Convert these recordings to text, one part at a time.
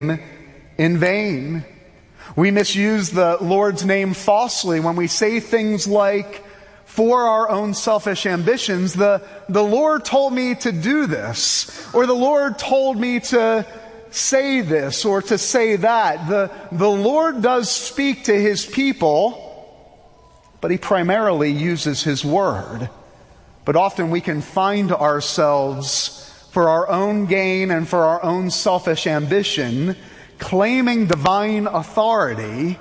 in vain. We misuse the Lord's name falsely when we say things like, for our own selfish ambitions, the Lord told me to do this, or the Lord told me to say this or to say that. The Lord does speak to His people, but He primarily uses His word. But often we can find ourselves, for our own gain and for our own selfish ambition, claiming divine authority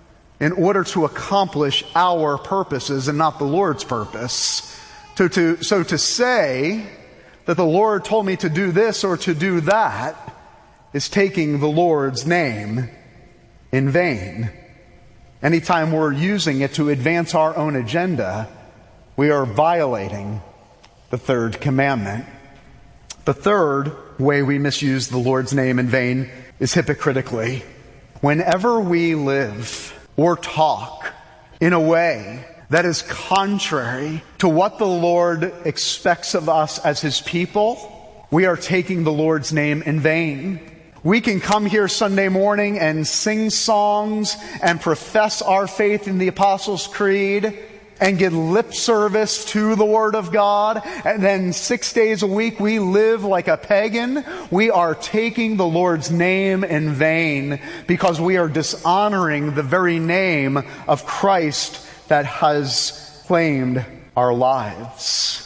in order to accomplish our purposes and not the Lord's purpose. So to say that the Lord told me to do this or to do that is taking the Lord's name in vain. Anytime we're using it to advance our own agenda, we are violating the third commandment. The third way we misuse the Lord's name in vain is hypocritically. Whenever we live or talk in a way that is contrary to what the Lord expects of us as His people, we are taking the Lord's name in vain. We can come here Sunday morning and sing songs and profess our faith in the Apostles' Creed and give lip service to the Word of God, and then 6 days a week we live like a pagan. We are taking the Lord's name in vain because we are dishonoring the very name of Christ that has claimed our lives.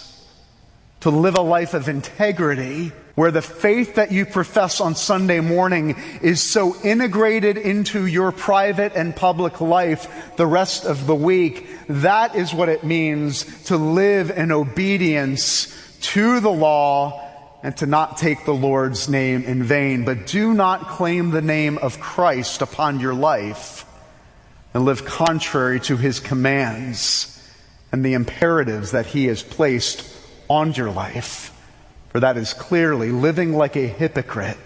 To live a life of integrity, where the faith that you profess on Sunday morning is so integrated into your private and public life the rest of the week, that is what it means to live in obedience to the law and to not take the Lord's name in vain. But do not claim the name of Christ upon your life and live contrary to His commands and the imperatives that He has placed on your life. For that is clearly living like a hypocrite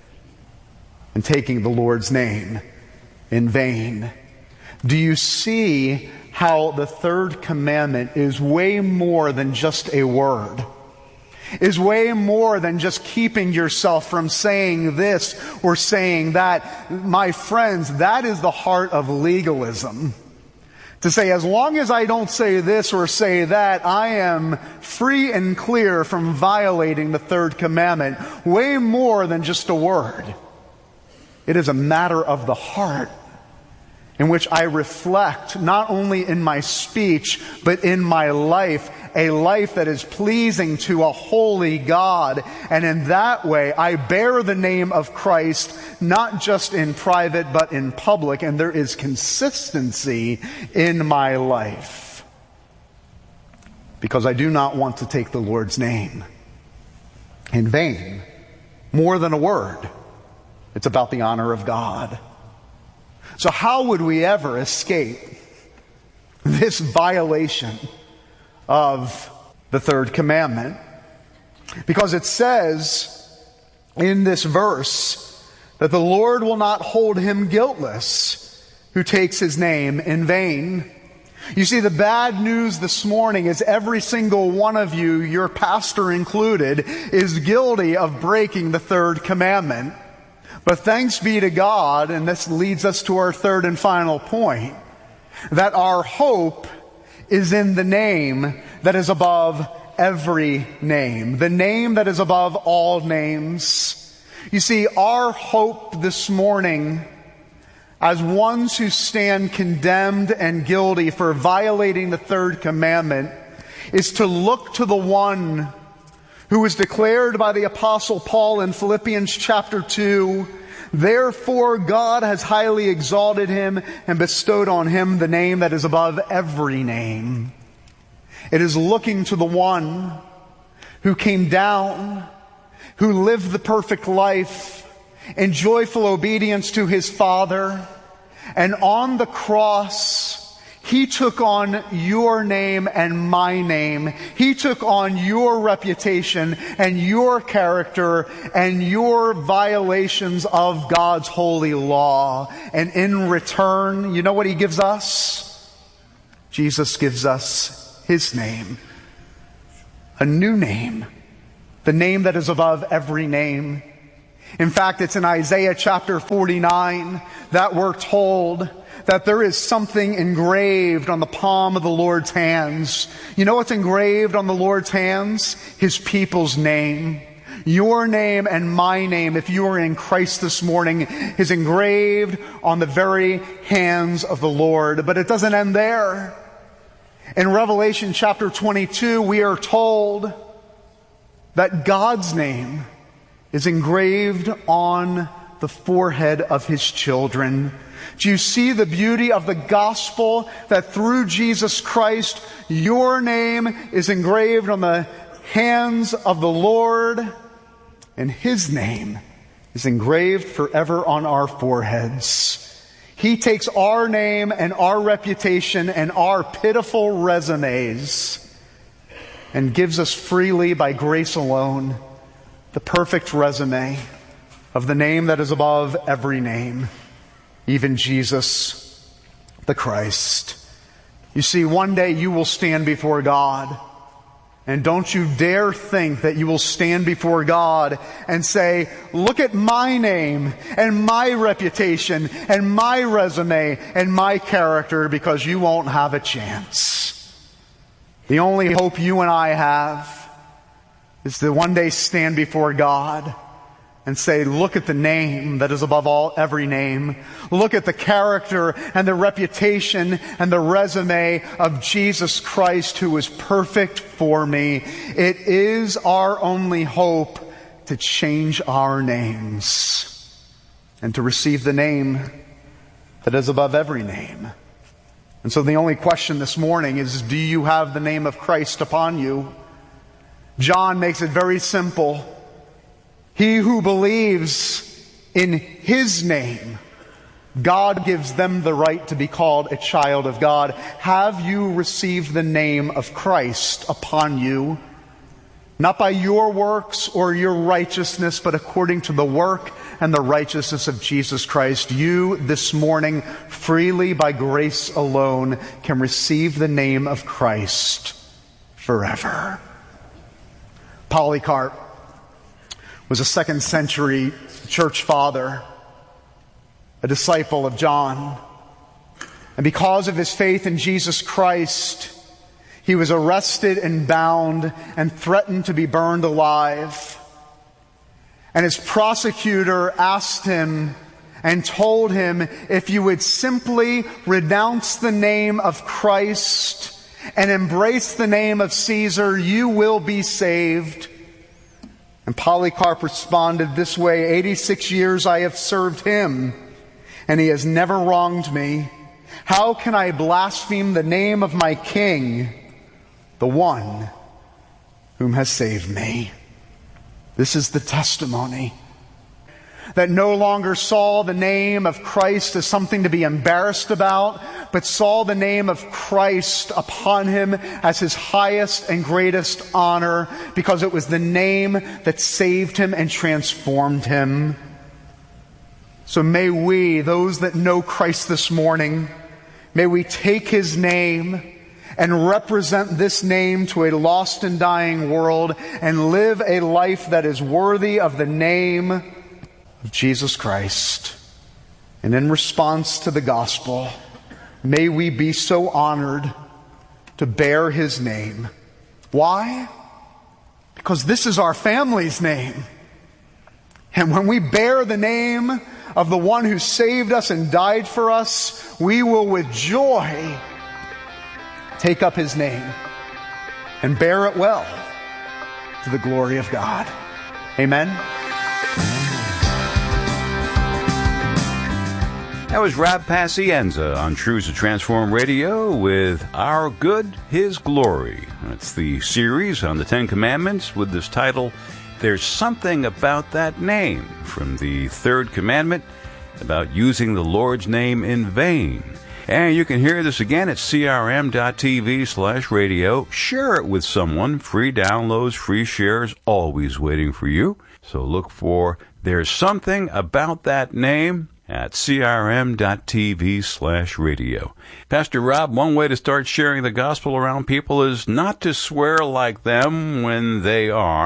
and taking the Lord's name in vain. Do you see how the third commandment is way more than just a word? Is way more than just keeping yourself from saying this or saying that. My friends, that is the heart of legalism. To say, as long as I don't say this or say that, I am free and clear from violating the third commandment. Way more than just a word. It is a matter of the heart, in which I reflect not only in my speech, but in my life, a life that is pleasing to a holy God. And in that way, I bear the name of Christ, not just in private, but in public, and there is consistency in my life. Because I do not want to take the Lord's name in vain. More than a word, it's about the honor of God. So how would we ever escape this violation of the third commandment? Because it says in this verse that the Lord will not hold him guiltless who takes His name in vain. You see, the bad news this morning is every single one of you, your pastor included, is guilty of breaking the third commandment. But thanks be to God, and this leads us to our third and final point, that our hope is in the name that is above every name, the name that is above all names. You see, our hope this morning, as ones who stand condemned and guilty for violating the third commandment, is to look to the one who was declared by the Apostle Paul in Philippians chapter 2, "Therefore God has highly exalted him and bestowed on him the name that is above every name." It is looking to the one who came down, who lived the perfect life in joyful obedience to His Father, and on the cross, He took on your name and my name. He took on your reputation and your character and your violations of God's holy law. And in return, you know what He gives us? Jesus gives us His name. A new name. The name that is above every name. In fact, it's in Isaiah chapter 49 that we're told that there is something engraved on the palm of the Lord's hands. You know what's engraved on the Lord's hands? His people's name. Your name and my name, if you are in Christ this morning, is engraved on the very hands of the Lord. But it doesn't end there. In Revelation chapter 22, we are told that God's name is engraved on the forehead of His children. Do you see the beauty of the gospel that through Jesus Christ, your name is engraved on the hands of the Lord, and His name is engraved forever on our foreheads. He takes our name and our reputation and our pitiful resumes and gives us freely by grace alone the perfect resume of the name that is above every name, even Jesus the Christ. You see, one day you will stand before God. And don't you dare think that you will stand before God and say, look at my name and my reputation and my resume and my character, because you won't have a chance. The only hope you and I have is to one day stand before God and say, look at the name that is above every name. Look at the character and the reputation and the resume of Jesus Christ, who is perfect for me. It is our only hope to change our names and to receive the name that is above every name. And so the only question this morning is, do you have the name of Christ upon you? John makes it very simple. He who believes in His name, God gives them the right to be called a child of God. Have you received the name of Christ upon you? Not by your works or your righteousness, but according to the work and the righteousness of Jesus Christ. You this morning, freely by grace alone, can receive the name of Christ forever. Polycarp was a 2nd century church father, a disciple of John. And because of his faith in Jesus Christ, he was arrested and bound and threatened to be burned alive. And his prosecutor asked him and told him, if you would simply renounce the name of Christ and embrace the name of Caesar, you will be saved. And Polycarp responded this way, 86 years I have served him, and he has never wronged me. How can I blaspheme the name of my King, the one whom has saved me? This is the testimony that no longer saw the name of Christ as something to be embarrassed about, but saw the name of Christ upon him as his highest and greatest honor, because it was the name that saved him and transformed him. So may we, those that know Christ this morning, may we take His name and represent this name to a lost and dying world and live a life that is worthy of the name of Jesus Christ. And in response to the gospel, may we be so honored to bear His name. Why? Because this is our family's name. And when we bear the name of the one who saved us and died for us, we will with joy take up His name and bear it well to the glory of God. Amen. That was Rob Pacienza on Truths to Transform Radio with Our Good, His Glory. It's the series on the Ten Commandments with this title, There's Something About That Name, from the Third Commandment about using the Lord's name in vain. And you can hear this again at crm.tv/radio. Share it with someone. Free downloads, free shares, always waiting for you. So look for There's Something About That Name at crm.tv/radio. Pastor Rob, one way to start sharing the gospel around people is not to swear like them when they are.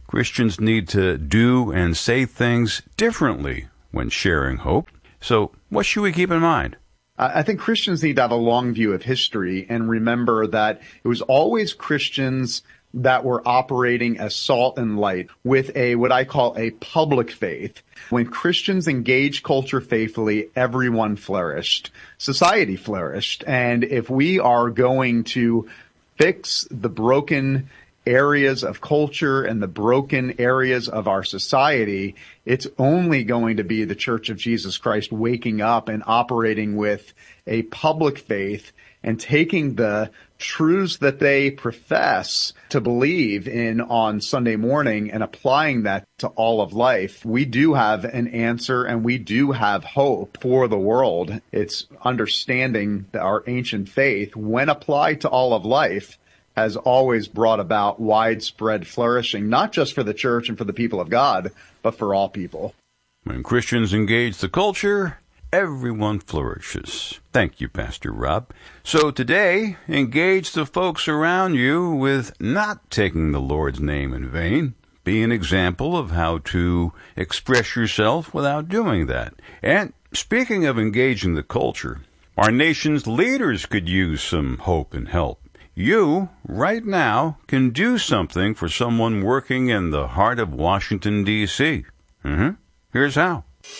Christians need to do and say things differently when sharing hope. So what should we keep in mind? I think Christians need to have a long view of history and remember that it was always Christians that were operating as salt and light with what I call a public faith. When Christians engaged culture faithfully, everyone flourished. Society flourished. And if we are going to fix the broken areas of culture and the broken areas of our society, it's only going to be the Church of Jesus Christ waking up and operating with a public faith and taking the truths that they profess to believe in on Sunday morning and applying that to all of life. We do have an answer and we do have hope for the world. It's understanding that our ancient faith, when applied to all of life, has always brought about widespread flourishing, not just for the church and for the people of God, but for all people. When Christians engage the culture, everyone flourishes. Thank you, Pastor Rob. So today, engage the folks around you with not taking the Lord's name in vain. Be an example of how to express yourself without doing that. And speaking of engaging the culture, our nation's leaders could use some hope and help. You, right now, can do something for someone working in the heart of Washington, D.C. Here's how.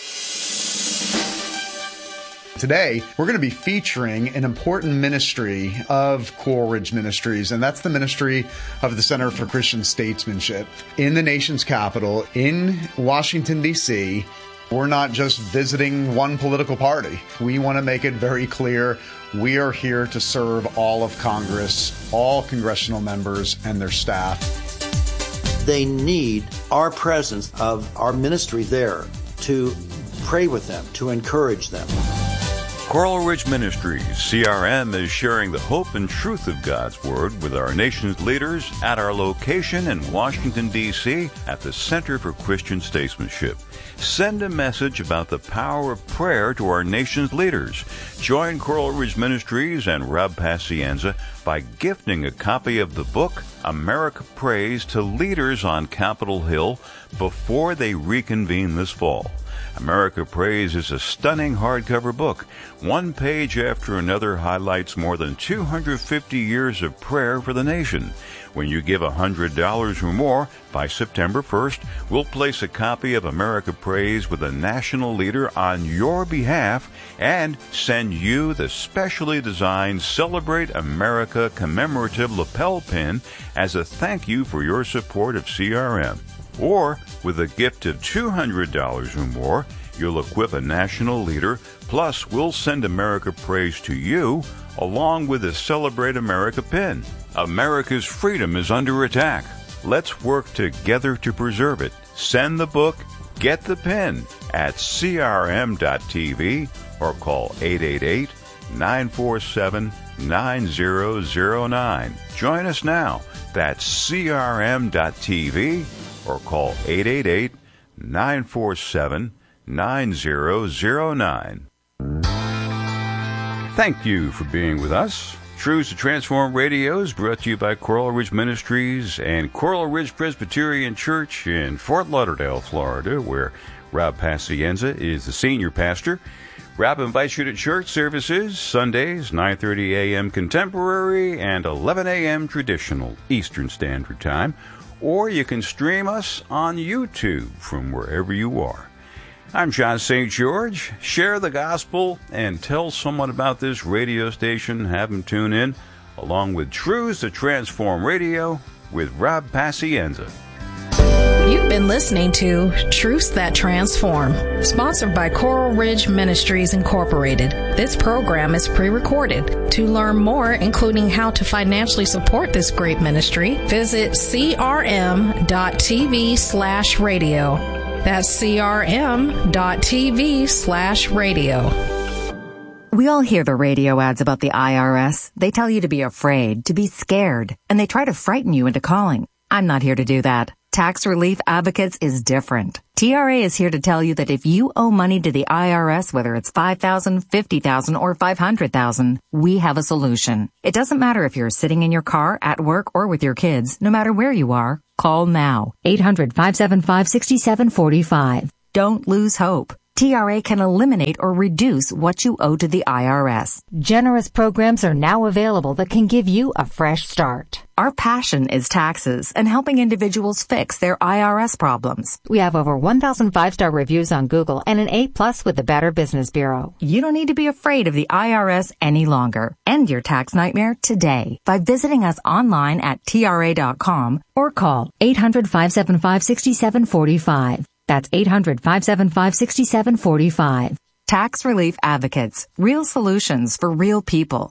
Today, we're going to be featuring an important ministry of Coral Ridge Ministries, and that's the ministry of the Center for Christian Statesmanship. In the nation's capital, in Washington, D.C., we're not just visiting one political party. We want to make it very clear we are here to serve all of Congress, all congressional members and their staff. They need our presence of our ministry there to pray with them, to encourage them. Coral Ridge Ministries, CRM, is sharing the hope and truth of God's Word with our nation's leaders at our location in Washington, D.C. at the Center for Christian Statesmanship. Send a message about the power of prayer to our nation's leaders. Join Coral Ridge Ministries and Rob Pacienza by gifting a copy of the book, America Prays, to leaders on Capitol Hill before they reconvene this fall. America Prays is a stunning hardcover book. One page after another highlights more than 250 years of prayer for the nation. When you give $100 or more by September 1st, we'll place a copy of America Prays with a national leader on your behalf and send you the specially designed Celebrate America commemorative lapel pin as a thank you for your support of CRM. Or, with a gift of $200 or more, you'll equip a national leader, plus we'll send America Prays to you, along with a Celebrate America pin. America's freedom is under attack. Let's work together to preserve it. Send the book, get the pin at crm.tv or call 888-947-9009. Join us now. That's crm.tv. or call 888-947-9009. Thank you for being with us. Truths to Transform Radio is brought to you by Coral Ridge Ministries and Coral Ridge Presbyterian Church in Fort Lauderdale, Florida, where Rob Pacienza is the senior pastor. Rob invites you to church services Sundays, 9:30 a.m. Contemporary and 11 a.m. Traditional Eastern Standard Time. Or you can stream us on YouTube from wherever you are. I'm John St. George. Share the gospel and tell someone about this radio station. Have them tune in, along with Truths to Transform Radio with Rob Pacienza. You've been listening to Truths That Transform, sponsored by Coral Ridge Ministries Incorporated. This program is pre-recorded. To learn more, including how to financially support this great ministry, visit crm.tv/radio. That's crm.tv/radio. We all hear the radio ads about the IRS. They tell you to be afraid, to be scared, and they try to frighten you into calling. I'm not here to do that. Tax Relief Advocates is different. TRA is here to tell you that if you owe money to the IRS, whether it's $5,000, $50,000, or $500,000, we have a solution. It doesn't matter if you're sitting in your car, at work, or with your kids. No matter where you are, Call now. 800-575-6745. Don't lose hope. TRA can eliminate or reduce what you owe to the IRS. Generous programs are now available that can give you a fresh start. Our passion is taxes and helping individuals fix their IRS problems. We have over 1,000 5-star reviews on Google and an A+ with the Better Business Bureau. You don't need to be afraid of the IRS any longer. End your tax nightmare today by visiting us online at TRA.com or call 800-575-6745. That's 800-575-6745. Tax Relief Advocates. Real solutions for real people.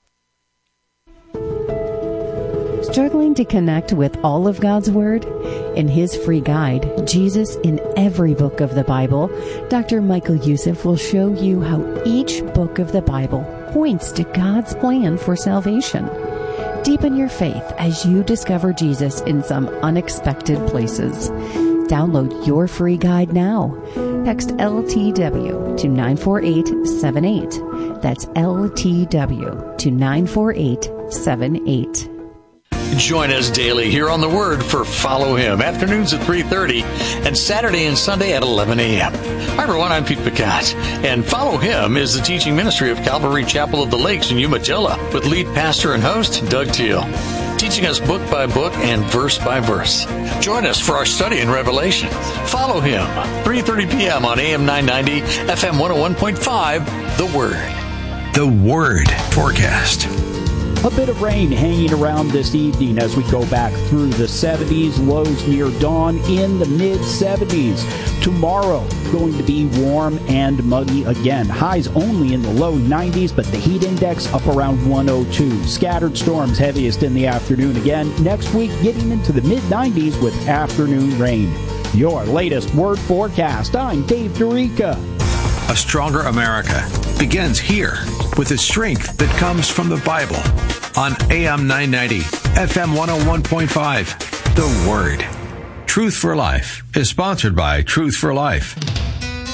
Struggling to connect with all of God's Word? In his free guide, Jesus in Every Book of the Bible, Dr. Michael Youssef will show you how each book of the Bible points to God's plan for salvation. Deepen your faith as you discover Jesus in some unexpected places. Download your free guide now. Text LTW to 94878. That's LTW to 94878. Join us daily here on The Word for Follow Him, afternoons at 3:30 and Saturday and Sunday at 11 a.m. Hi, everyone. I'm Pete Picatt, and Follow Him is the teaching ministry of Calvary Chapel of the Lakes in Umatilla with lead pastor and host Doug Teal, teaching us book by book and verse by verse. Join us for our study in Revelation. Follow Him, 3:30 p.m. on AM 990, FM 101.5, The Word. The Word forecast. A bit of rain hanging around this evening as we go back through the 70s, lows near dawn in the mid-70s. Tomorrow, going to be warm and muggy again. Highs only in the low 90s, but the heat index up around 102. Scattered storms heaviest in the afternoon again. Next week, getting into the mid-90s with afternoon rain. Your latest Word forecast. I'm Dave Dorica. A stronger America begins here with the strength that comes from the Bible. On AM 990, FM 101.5, The Word. Truth for Life is sponsored by Truth for Life.